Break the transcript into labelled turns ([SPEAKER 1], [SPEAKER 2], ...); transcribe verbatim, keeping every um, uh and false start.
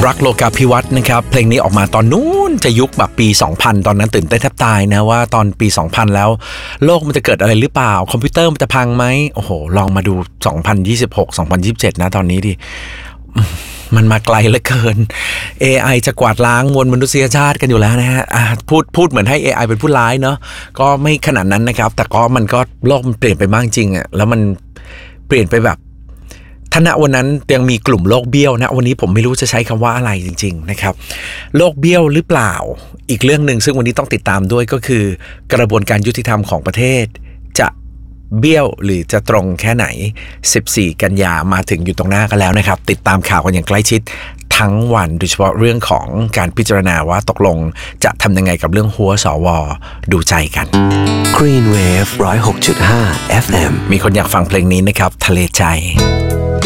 [SPEAKER 1] รักโลกาภิวัตน์นะครับเพลงนี้ออกมาตอนนู้นจะยุคแบบปีสองพันตอนนั้นตื่นเต้นแทบตายนะว่าตอนปีสองพันแล้วโลกมันจะเกิดอะไรหรือเปล่าคอมพิวเตอร์มันจะพังไหมโอ้โหลองมาดูสองพันยี่สิบหก สองพันยี่สิบเจ็ดนะตอนนี้ดิมันมาไกลเหลือเกิน เอ ไอ จะกวาดล้างมวลมนุษยชาติกันอยู่แล้วนะฮะพูดพูดเหมือนให้ เอ ไอ เป็นผู้ร้ายเนาะก็ไม่ขนาดนั้นนะครับแต่ก็มันก็โลกมันเปลี่ยนไปมากจริงอ่ะแล้วมันเปลี่ยนไปแบบถ้าณวันนั้นยังมีกลุ่มโลกเบี้ยวนะวันนี้ผมไม่รู้จะใช้คำว่าอะไรจริงๆนะครับโลกเบี้ยวหรือเปล่าอีกเรื่องนึงซึ่งวันนี้ต้องติดตามด้วยก็คือกระบวนการยุติธรรมของประเทศจะเบี้ยวหรือจะตรงแค่ไหนสิบสี่กันยามาถึงอยู่ตรงหน้ากันแล้วนะครับติดตามข่าวกันอย่างใกล้ชิดทั้งวันโดยเฉพาะเรื่องของการพิจารณาว่าตกลงจะทำยังไงกับเรื่องหัวสวดูใจกัน
[SPEAKER 2] Green Wave หนึ่งศูนย์หกจุดห้า เอฟ เอ็ม
[SPEAKER 1] มีคนอยากฟังเพลงนี้นะครับทะเลใจ